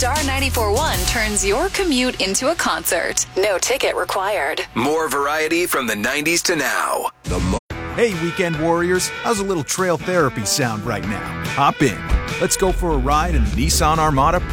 Star 94.1 turns your commute into a concert. No ticket required. More variety from the 90s to now. Hey, weekend warriors, how's a little trail therapy sound right now? Hop in. Let's go for a ride in the Nissan Armada